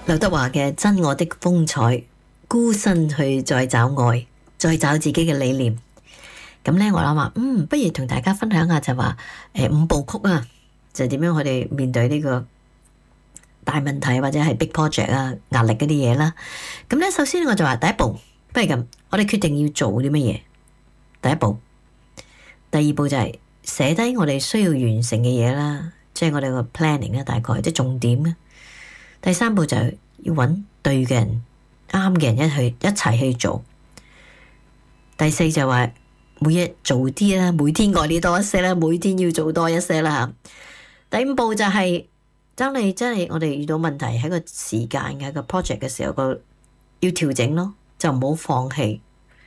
劉德華嘅《真我的風采》，孤身去再找愛，再找自己嘅理念。咁咧，我諗話，不如同大家分享下就話，五部曲啊，就點樣我哋面對呢個大問題或者係 big project 啊，壓力嗰啲嘢啦。咁咧，首先我就話第一步，不如咁，我哋決定要做啲乜嘢。第一步，第二步就係寫低我哋需要完成嘅嘢啦，即係我哋個 planning 啦，大概即係重點啦。第三步就係要揾對嘅人、啱嘅人一齊去做。第四就話每日做啲啦，每天愛你多一些啦，每天要做多一些啦嚇。第五步就係當你真係我哋遇到問題喺個時間嘅個 project 嘅時候，要調整咯，就唔好放棄。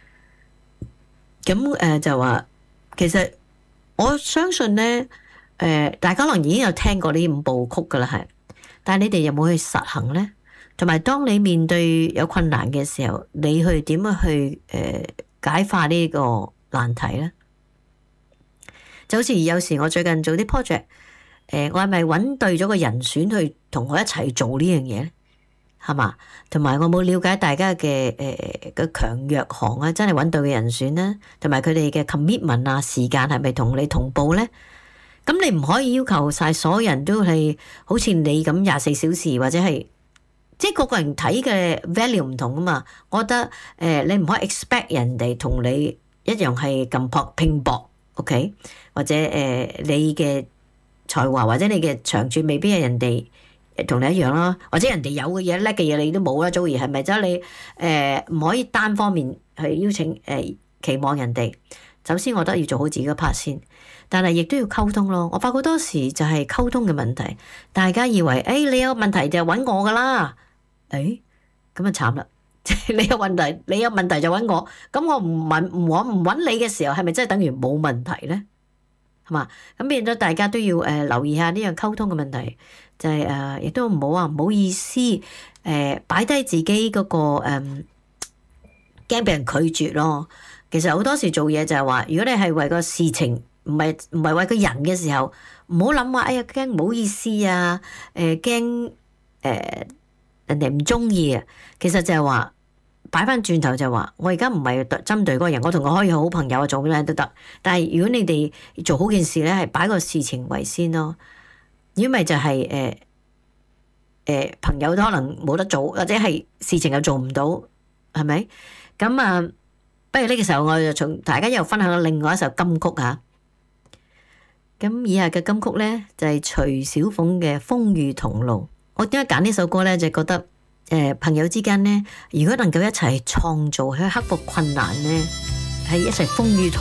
咁就話其實我相信咧，大家可能已經有聽過呢五部曲噶啦，係。但係你哋有冇去實行呢？同埋當你面對有困難嘅時候，你去點樣去解化呢個難題呢？就好似有時我最近做啲 project，我係咪揾對咗個人選去同我一齊做呢樣嘢呢？係嘛？同埋我冇了解大家嘅個強弱項啊，真係揾對嘅人選呢？同埋佢哋嘅 commitment 啊，時間係咪同你同步呢？咁你唔可以要求晒所有人都係好似你咁24小時，或者係即係個個人睇嘅 value 唔同啊嘛。我覺得你唔可以 expect 人哋同你一樣係咁拼搏 ，OK？ 或者你嘅才華或者你嘅長處未必係人哋同你一樣啦，或者人哋有嘅嘢叻嘅嘢你都冇啦。Joey係咪？即係你唔可以單方面去邀請期望人哋。首先我覺得要做好自己嘅 part 先。但係亦都要溝通咯，我發覺好多時就係溝通嘅問題，大家以為你有問題就揾我噶啦，咁啊慘啦！你有問題就揾我，咁我唔揾你嘅時候，係咪真係等於冇問題呢？係嘛？咁變咗大家都要留意下呢樣溝通嘅問題，就係亦都唔好話唔好意思擺低自己嗰個驚俾人拒絕咯。其實好多時做嘢就係話，如果你係為個事情，唔係為個人嘅時候，唔好諗話，哎呀驚唔好意思啊，驚人哋唔中意啊。其實就係話擺翻轉頭就話，我而家唔係針對嗰個人，我同佢可以好朋友啊，做咩都得。但係如果你哋做好件事咧，係擺個事情為先咯。如果咪就係朋友都可能冇得做，或者係事情又做唔到，係咪？咁啊，不如呢個時候我就同大家又分享另外一首金曲嚇。咁以下嘅金曲呢，就係徐小鳳嘅《風雨同路》。我點解揀呢首歌呢？就覺得朋友之間呢，如果能夠一齊創造去克服困難呢，係一齊風雨同